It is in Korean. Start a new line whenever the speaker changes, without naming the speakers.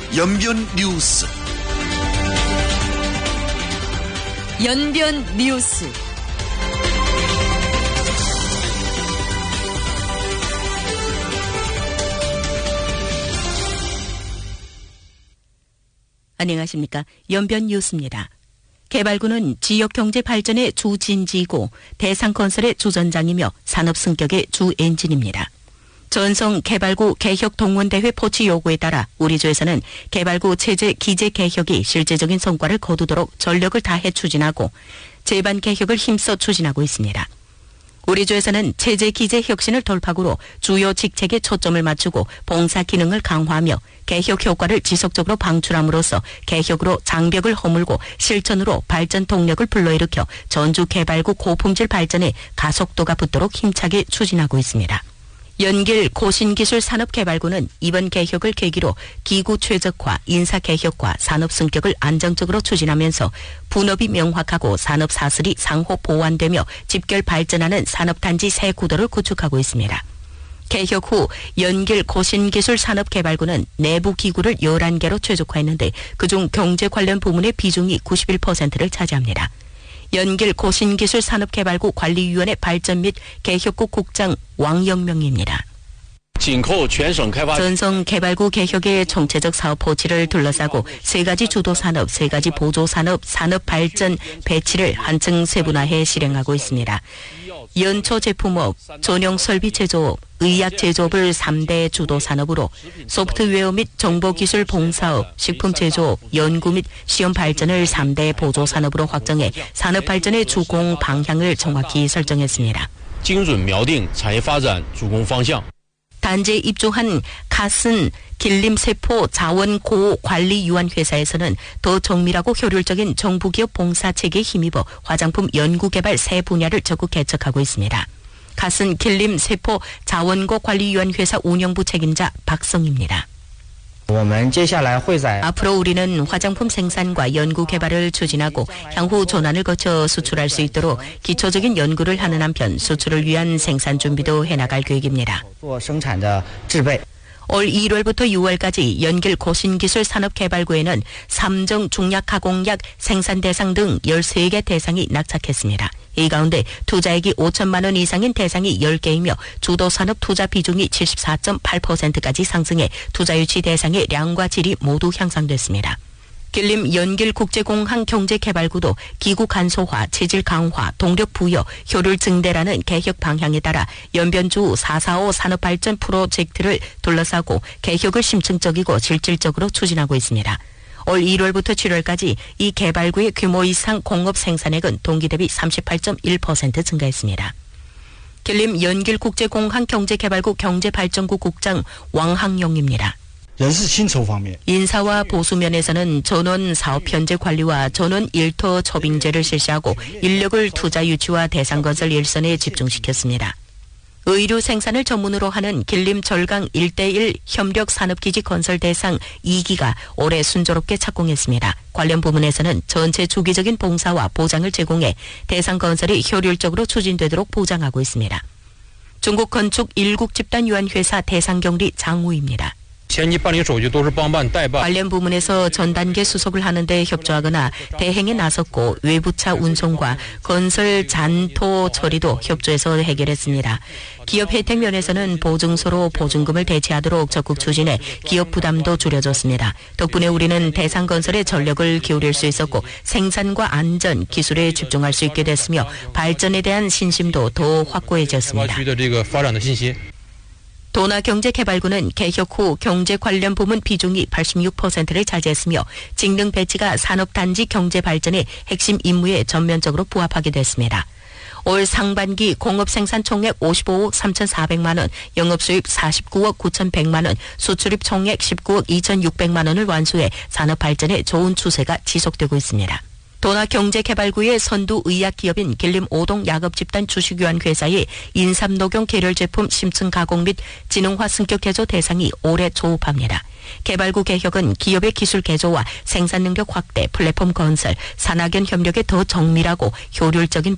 연변 뉴스.
연변 뉴스. 안녕하십니까. 연변 뉴스입니다. 개발구는 지역 경제 발전의 주 진지이고 대상건설의 주전장이며 산업 승격의 주 엔진입니다. 전성 개발구 개혁 동원대회 포치 요구에 따라 우리 주에서는 개발구 체제 기재 개혁이 실제적인 성과를 거두도록 전력을 다해 추진하고 제반 개혁을 힘써 추진하고 있습니다. 우리 주에서는 체제 기재 혁신을 돌파구로 주요 직책에 초점을 맞추고 봉사 기능을 강화하며 개혁 효과를 지속적으로 방출함으로써 개혁으로 장벽을 허물고 실천으로 발전 동력을 불러일으켜 전주 개발구 고품질 발전에 가속도가 붙도록 힘차게 추진하고 있습니다. 연길 고신기술산업개발구는 이번 개혁을 계기로 기구 최적화, 인사개혁과 산업 승격을 안정적으로 추진하면서 분업이 명확하고 산업 사슬이 상호 보완되며 집결 발전하는 산업단지 새 구도를 구축하고 있습니다. 개혁 후 연길 고신기술산업개발구는 내부 기구를 11개로 최적화했는데 그중 경제 관련 부문의 비중이 91%를 차지합니다. 연길 고신기술산업개발구 관리위원회 발전 및 개혁국 국장 왕영명입니다. 전성 개발구 개혁의 총체적 사업 포치를 둘러싸고 세 가지 주도 산업, 세 가지 보조 산업, 산업 발전 배치를 한층 세분화해 실행하고 있습니다. 연초 제품업, 전용 설비 제조업, 의약 제조업을 3대 주도 산업으로 소프트웨어 및 정보기술 봉사업, 식품 제조업, 연구 및 시험 발전을 3대 보조 산업으로 확정해 산업 발전의 주공 방향을 정확히 설정했습니다. 단지에 입주한 카슨 길림세포 자원고관리유한회사에서는 더 정밀하고 효율적인 정부기업 봉사체계에 힘입어 화장품 연구개발 새 분야를 적극 개척하고 있습니다. 카슨 길림세포 자원고관리유한회사 운영부 책임자 박성입니다. 앞으로 우리는 화장품 생산과 연구 개발을 추진하고 향후 전환을 거쳐 수출할 수 있도록 기초적인 연구를 하는 한편 수출을 위한 생산 준비도 해나갈 계획입니다. 올 1월부터 6월까지 연길 고신기술산업개발구에는 삼정 중약가공약 생산 대상 등 13개 대상이 낙찰했습니다. 이 가운데 투자액이 5천만 원 이상인 대상이 10개이며 주도산업 투자 비중이 74.8%까지 상승해 투자 유치 대상의 량과 질이 모두 향상됐습니다. 길림 연길국제공항 경제개발구도 기구 간소화, 체질 강화, 동력 부여, 효율 증대라는 개혁 방향에 따라 연변주 445 산업발전 프로젝트를 둘러싸고 개혁을 심층적이고 실질적으로 추진하고 있습니다. 올 1월부터 7월까지 이 개발구의 규모 이상 공업 생산액은 동기 대비 38.1% 증가했습니다. 길림 연길국제공항 경제개발구 경제발전구 국장 왕항용입니다. 인사와 보수 면에서는 전원 사업 현재 관리와 전원 일터 초빙제를 실시하고 인력을 투자 유치와 대상건설 일선에 집중시켰습니다. 의류 생산을 전문으로 하는 길림 절강 1:1 협력 산업기지 건설 대상 2기가 올해 순조롭게 착공했습니다. 관련 부문에서는 전체 주기적인 봉사와 보장을 제공해 대상 건설이 효율적으로 추진되도록 보장하고 있습니다. 중국 건축 일국집단유한회사 대상경리 장우입니다. 관련 부문에서 전 단계 수속을 하는데 협조하거나 대행에 나섰고 외부차 운송과 건설 잔토 처리도 협조해서 해결했습니다. 기업 혜택 면에서는 보증서로 보증금을 대체하도록 적극 추진해 기업 부담도 줄여줬습니다. 덕분에 우리는 대상 건설에 전력을 기울일 수 있었고 생산과 안전, 기술에 집중할 수 있게 됐으며 발전에 대한 신심도 더 확고해졌습니다. 도나경제개발구는 개혁 후 경제 관련 부문 비중이 86%를 차지했으며 직능 배치가 산업단지 경제 발전의 핵심 임무에 전면적으로 부합하게 됐습니다. 올 상반기 공업생산 총액 55억 3,400만 원, 영업수입 49억 9,100만 원, 수출입 총액 19억 2,600만 원을 완수해 산업발전에 좋은 추세가 지속되고 있습니다. 도나경제개발구의 선두 의약기업인 길림 오동 야급집단 주식유한회사의 인삼녹용 계열제품 심층 가공 및 진흥화 승격 개조 대상이 올해 조업합니다. 개발구 개혁은 기업의 기술 개조와 생산 능력 확대, 플랫폼 건설, 산학연 협력에 더 정밀하고 효율적인